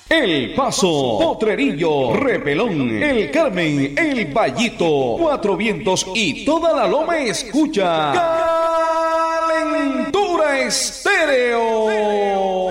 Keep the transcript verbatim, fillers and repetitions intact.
El Paso, Potrerillo, Repelón, El Carmen, El Vallito, Cuatro Vientos y toda la Loma escucha Calentura Estéreo.